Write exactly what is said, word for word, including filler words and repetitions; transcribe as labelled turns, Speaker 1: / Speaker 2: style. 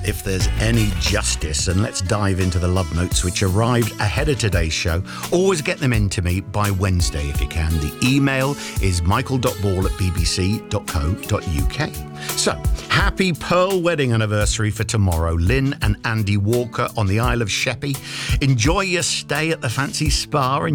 Speaker 1: if there's any justice, and let's dive into the love notes which arrived ahead of today's show. Always get them in to me by Wednesday if you can. The email is michael dot ball at b b c dot co dot u k. So, happy Pearl wedding anniversary for tomorrow, Lynn and Andy Walker on the Isle of Sheppey. Enjoy your stay at the fancy spa and